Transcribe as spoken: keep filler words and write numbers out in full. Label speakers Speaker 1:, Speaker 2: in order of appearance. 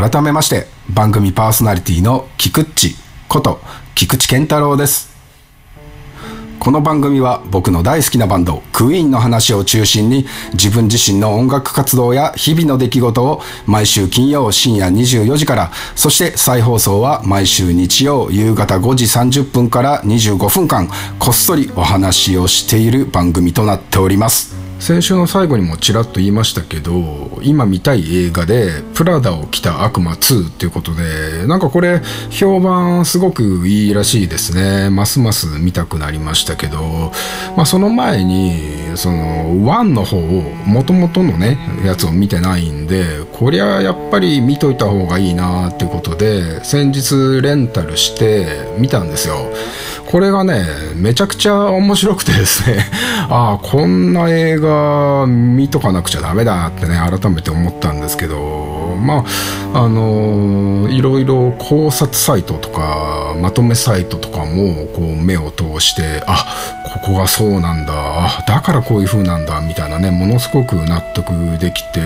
Speaker 1: 改めまして番組パーソナリティの菊池こと菊池健太郎です。この番組は僕の大好きなバンドクイーンの話を中心に自分自身の音楽活動や日々の出来事を毎週金曜深夜にじゅうよじから、そして再放送は毎週日曜夕方ごじさんじゅっぷんからにじゅうごふんかんこっそりお話をしている番組となっております。先週の最後にもちらっと言いましたけど、今見たい映画でプラダを着た悪魔ツーっていうことで、なんかこれ評判すごくいいらしいですね。ますます見たくなりましたけど、まあその前にそのワンの方を元々のねやつを見てないんで、こりゃやっぱり見といた方がいいなっていうことで先日レンタルして見たんですよ。これがねめちゃくちゃ面白くてですねああこんな映画見とかなくちゃダメだってね改めて思ったんですけど、まああのー、いろいろ考察サイトとかまとめサイトとかもこう目を通して、あここがそうなんだ、あだからこういう風なんだみたいなね、ものすごく納得できて、